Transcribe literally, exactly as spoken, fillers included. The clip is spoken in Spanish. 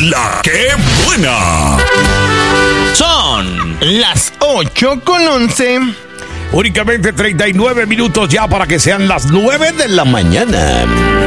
La que buena. Son las ocho con once. Únicamente treinta y nueve minutos ya para que sean las nueve de la mañana.